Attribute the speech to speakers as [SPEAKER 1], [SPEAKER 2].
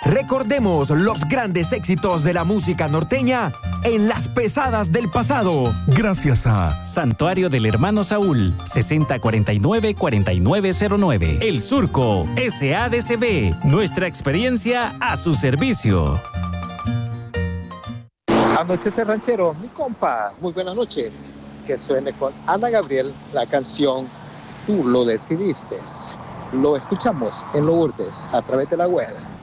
[SPEAKER 1] Recordemos los grandes éxitos de la música norteña en las pesadas del pasado.
[SPEAKER 2] Gracias a
[SPEAKER 3] Santuario del Hermano Saúl, 6049-4909. El Surco, SADCB. Nuestra experiencia a su servicio.
[SPEAKER 4] Anochece ranchero, mi compa. Muy buenas noches. Que suene con Ana Gabriel la canción Tú lo decidiste. Lo escuchamos en Lourdes a través de la web.